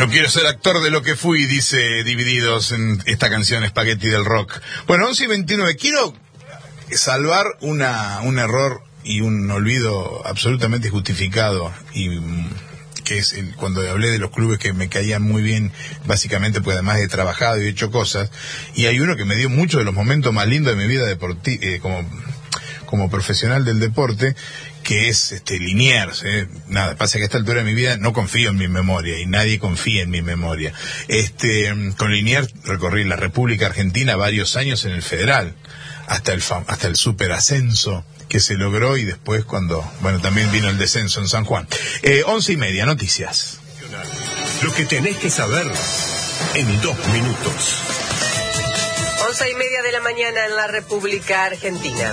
No quiero ser actor de lo que fui, dice Divididos en esta canción Spaghetti del Rock. Bueno, 11:29. Quiero salvar un error y un olvido absolutamente justificado, y que es cuando hablé de los clubes que me caían muy bien, básicamente porque además he trabajado y he hecho cosas, y hay uno que me dio muchos de los momentos más lindos de mi vida como profesional del deporte, que es Liniers. Nada, pasa que a esta altura de mi vida no confío en mi memoria, y nadie confía en mi memoria. Con Liniers recorrí la República Argentina varios años en el Federal, hasta el superascenso que se logró, y después también vino el descenso en San Juan. 11:30, noticias. Lo que tenés que saber en 2 minutos. 11:30 de la mañana en la República Argentina.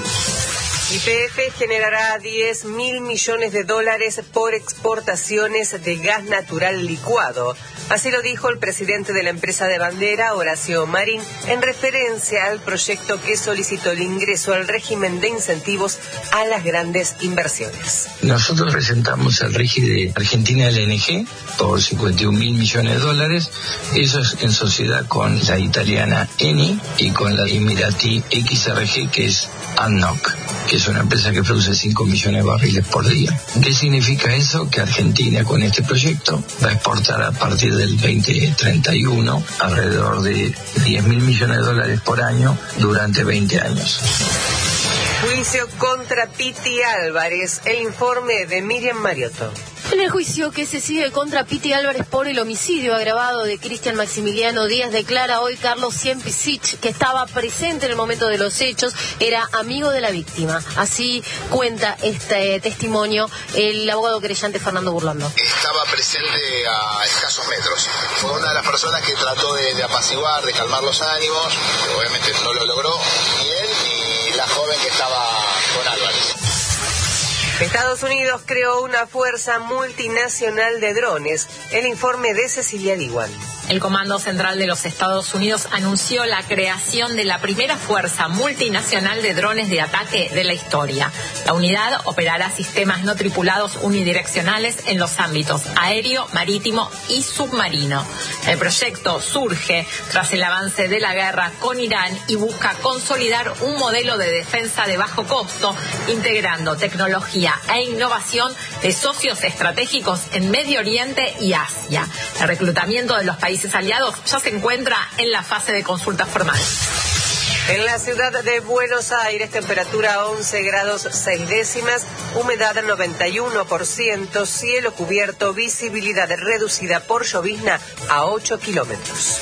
YPF generará $10.000 millones por exportaciones de gas natural licuado. Así lo dijo el presidente de la empresa de bandera, Horacio Marín, en referencia al proyecto que solicitó el ingreso al régimen de incentivos a las grandes inversiones. Nosotros presentamos el RIGI de Argentina LNG por $51.000 millones. Eso es en sociedad con la italiana Eni y con la emiratí XRG, que es ADNOC, que es una empresa que produce 5 millones de barriles por día. ¿Qué significa eso? Que Argentina con este proyecto va a exportar a partir del 2031 alrededor de $10.000 millones por año durante 20 años. Juicio contra Piti Álvarez. El informe de Miriam Mariotto. En el juicio que se sigue contra Piti Álvarez por el homicidio agravado de Cristian Maximiliano Díaz, declara hoy Carlos Siempicich, que estaba presente en el momento de los hechos, era amigo de la víctima. Así cuenta este testimonio el abogado querellante Fernando Burlando. Estaba presente a escasos metros. Fue una de las personas que trató de apaciguar, de calmar los ánimos. Obviamente no lo logró ni él ni la joven que estaba con Álvarez. Estados Unidos creó una fuerza multinacional de drones. El informe de Cecilia Diwan. El Comando Central de los Estados Unidos anunció la creación de la primera fuerza multinacional de drones de ataque de la historia. La unidad operará sistemas no tripulados unidireccionales en los ámbitos aéreo, marítimo y submarino. El proyecto surge tras el avance de la guerra con Irán y busca consolidar un modelo de defensa de bajo costo, integrando tecnología e innovación de socios estratégicos en Medio Oriente y Asia. El reclutamiento de los países aliados ya se encuentra en la fase de consulta formal. En la ciudad de Buenos Aires, temperatura 11 grados 6 décimas, humedad 91%, cielo cubierto, visibilidad reducida por llovizna a 8 kilómetros.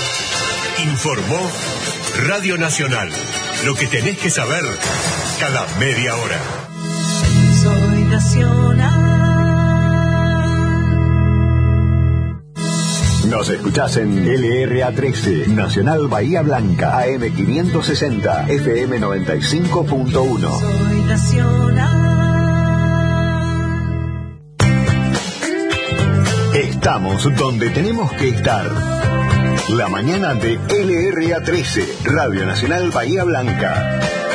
Informó Radio Nacional. Lo que tenés que saber cada media hora. Soy Nacional. Nos escuchás en LRA 13, Nacional Bahía Blanca, AM 560, FM 95.1. Soy Nacional. Estamos donde tenemos que estar. La mañana de LRA 13, Radio Nacional Bahía Blanca.